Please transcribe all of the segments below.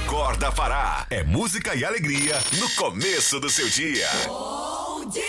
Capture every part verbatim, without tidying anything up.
Acorda Pará. É música e alegria no começo do seu dia. Bom dia!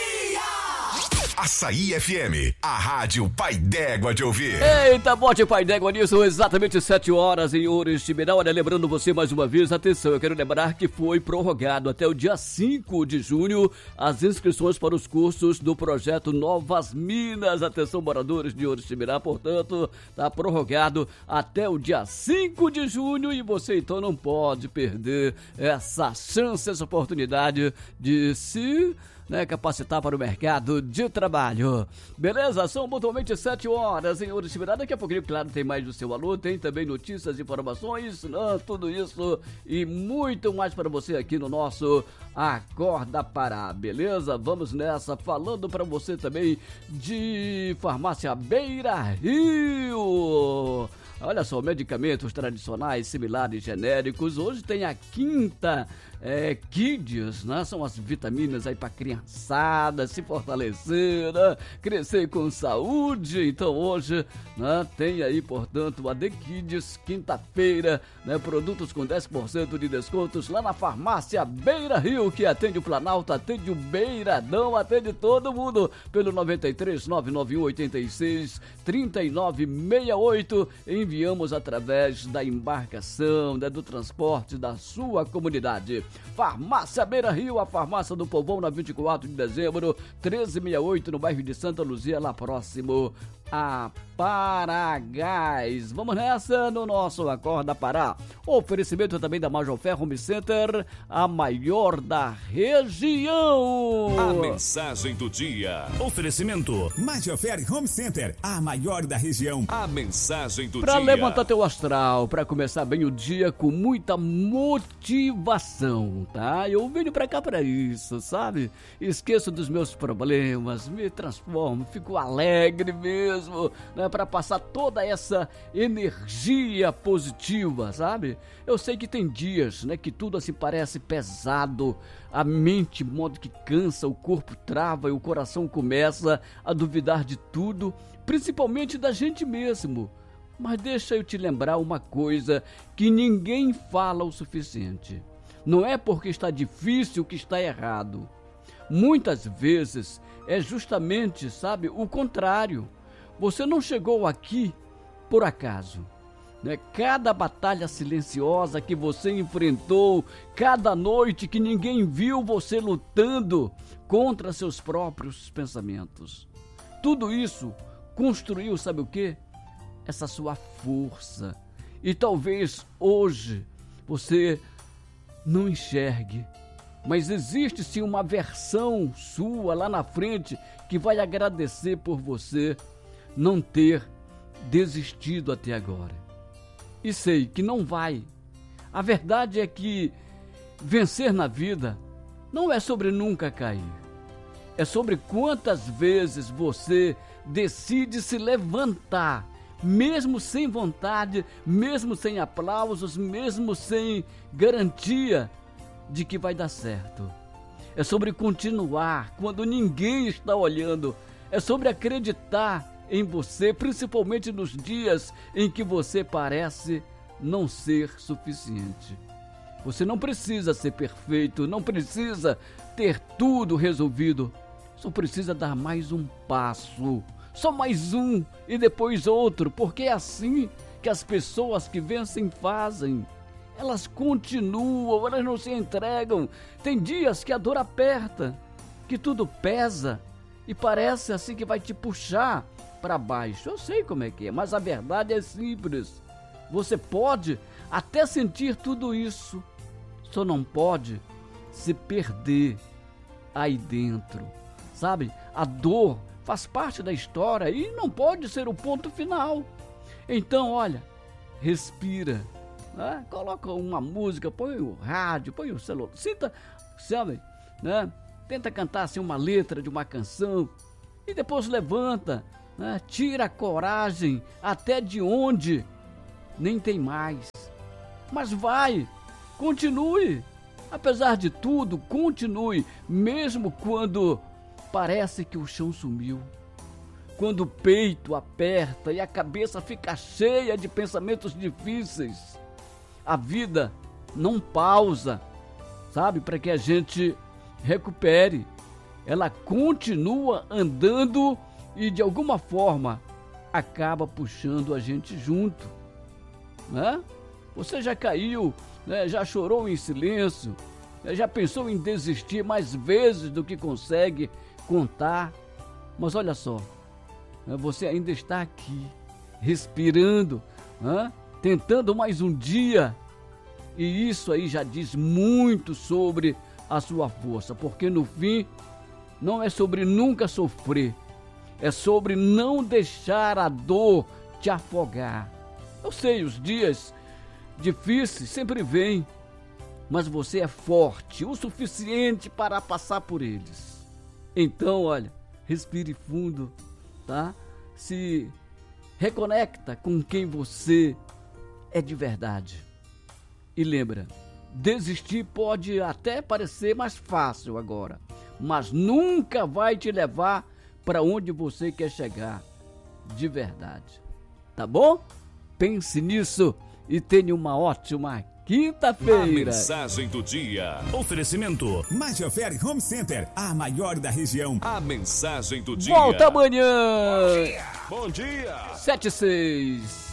Açaí F M, a rádio pai d'égua de ouvir. Eita, bote pai d'égua nisso, exatamente sete horas em Oriximiná. Olha, lembrando você mais uma vez, atenção, eu quero lembrar que foi prorrogado até o dia cinco de junho as inscrições para os cursos do projeto Novas Minas. Atenção, moradores de Oriximiná, portanto, está prorrogado até o dia cinco de junho e você então não pode perder essa chance, essa oportunidade de se... Né, capacitar para o mercado de trabalho. Beleza? São pontualmente sete horas em Oriximiná. Daqui a pouquinho, claro, tem mais do seu alô, tem também notícias, informações, né, tudo isso e muito mais para você aqui no nosso Acorda Pará, beleza? Vamos nessa, falando para você também de Farmácia Beira Rio. Olha só, medicamentos tradicionais, similares, genéricos. Hoje tem a quinta é, Kids, né? São as vitaminas aí pra criançada se fortalecer, né? Crescer com saúde. Então hoje, né, tem aí, portanto, a The Kids, quinta-feira, né? Produtos com dez por cento de descontos lá na Farmácia Beira Rio, que atende o Planalto, atende o Beiradão, atende todo mundo pelo noventa e três, nove nove um, oitenta e seis, trinta e nove sessenta e oito. Enviamos através da embarcação, né, do transporte da sua comunidade. Farmácia Beira Rio, a farmácia do povão, na vinte e quatro de dezembro, treze sessenta e oito, no bairro de Santa Luzia, lá próximo a Paragás. Vamos nessa no nosso Acorda Pará. Oferecimento também da Major Ferro Home Center, a maior da região. A mensagem do dia. Oferecimento Major Ferro Home Center, a maior da região. A mensagem do pra dia. Para levantar teu astral, para começar bem o dia com muita motivação, tá? Eu venho pra cá pra isso, sabe? Esqueço dos meus problemas, me transformo, fico alegre mesmo. Né, para passar toda essa energia positiva, sabe? Eu sei que tem dias, né, que tudo assim parece pesado, a mente, de modo que cansa, o corpo trava e o coração começa a duvidar de tudo, principalmente da gente mesmo. Mas deixa eu te lembrar uma coisa que ninguém fala o suficiente. Não é porque está difícil que está errado. Muitas vezes é justamente, sabe, o contrário. Você não chegou aqui por acaso, né? Cada batalha silenciosa que você enfrentou, cada noite que ninguém viu você lutando contra seus próprios pensamentos. Tudo isso construiu, sabe o quê? Essa sua força. E talvez hoje você não enxergue, mas existe sim uma versão sua lá na frente que vai agradecer por você não ter desistido até agora. E sei que não vai. A verdade é que vencer na vida não é sobre nunca cair. É sobre quantas vezes você decide se levantar, mesmo sem vontade, mesmo sem aplausos, mesmo sem garantia de que vai dar certo. É sobre continuar quando ninguém está olhando. É sobre acreditar em você, principalmente nos dias em que você parece não ser suficiente. Você não precisa ser perfeito, não precisa ter tudo resolvido, só precisa dar mais um passo, só mais um e depois outro, porque é assim que as pessoas que vencem fazem. Elas continuam, elas não se entregam. Tem dias que a dor aperta, que tudo pesa e parece assim que vai te puxar para baixo. Eu sei como é que é, mas a verdade é simples. Você pode até sentir tudo isso, só não pode se perder aí dentro, sabe? A dor faz parte da história e não pode ser o ponto final. Então, olha, respira, né? Coloca uma música, põe o rádio, põe o celular, sinta, sabe, né? Tenta cantar assim uma letra de uma canção e depois levanta, né? Tira a coragem até de onde nem tem mais, mas vai, continue, apesar de tudo, continue, mesmo quando parece que o chão sumiu, quando o peito aperta e a cabeça fica cheia de pensamentos difíceis. A vida não pausa, sabe, para que a gente recupere. Ela continua andando e de alguma forma acaba puxando a gente junto, né? Você já caiu, né? Já chorou em silêncio, né? Já pensou em desistir mais vezes do que consegue contar, mas olha só, né? Você ainda está aqui, respirando, né? Tentando mais um dia, e isso aí já diz muito sobre a sua força, porque no fim não é sobre nunca sofrer, é sobre não deixar a dor te afogar. Eu sei, os dias difíceis sempre vêm, mas você é forte o suficiente para passar por eles. Então, olha, respire fundo, tá? Se reconecta com quem você é de verdade. E lembra, desistir pode até parecer mais fácil agora, mas nunca vai te levar para onde você quer chegar de verdade. Tá bom? Pense nisso e tenha uma ótima quinta-feira. A mensagem do dia. Oferecimento Major Home Center, a maior da região. A mensagem do dia. Volta amanhã. Bom dia. sete e seis.